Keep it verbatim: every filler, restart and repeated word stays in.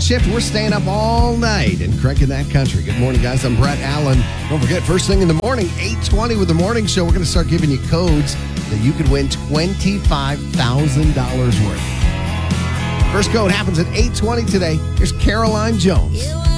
third shift. We're staying up all night and cranking that country. Good morning, guys. I'm Brett Allen. Don't forget, first thing in the morning, eight twenty with the morning show. We're going to start giving you codes that you could win twenty-five thousand dollars worth. First code happens at eight twenty today. Here's Caroline Jones.